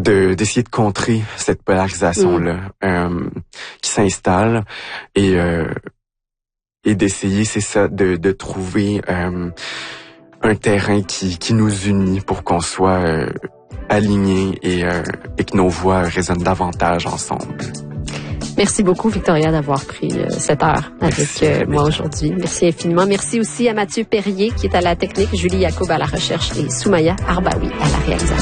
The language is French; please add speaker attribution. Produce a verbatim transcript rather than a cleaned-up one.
Speaker 1: de d'essayer de contrer cette polarisation-là mmh. euh, qui s'installe et euh, et d'essayer, c'est ça, de, de trouver euh, un terrain qui, qui nous unit pour qu'on soit euh, alignés et, euh, et que nos voix résonnent davantage ensemble.
Speaker 2: Merci beaucoup, Victoria, d'avoir pris euh, cette heure avec
Speaker 1: Merci,
Speaker 2: euh, moi aujourd'hui. Merci infiniment. Merci aussi à Mathieu Perrier, qui est à la technique, Julie Yacoub à la recherche et Soumaya Arbaoui à la réalisation.